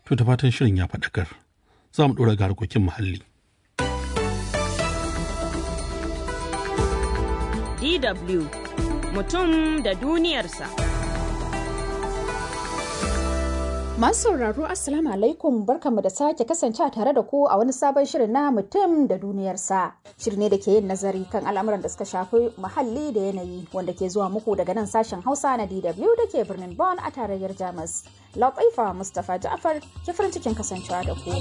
To da fatan shirin ya faɗakar. Za mu ɗora ga harkokin muhalli. DW mutum da duniyarsa. Masu sauraro Assalamu alaikum, barkanmu da sake kasance tare da ku a wani sabon shirin na mutum da duniyarsa. Shiri ne da ke yin nazari kan al'amuran da suka shafi muhalli da yanayi, wanda ke zuwa muku daga nan sashen Hausa na DW da ke birnin Bonn a tarayyar Jamus. Latifa Mustapha Ja'far ke farin cikin kasancewa da ku.